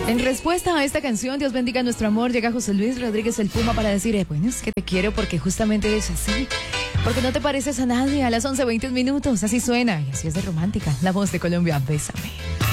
En respuesta a esta canción, Dios bendiga nuestro amor, llega José Luis Rodríguez el Puma para decir, bueno, es que te quiero porque justamente eres así, porque no te pareces a nadie. A las 11:20 minutos, así suena y así es de romántica, la voz de Colombia, Bésame.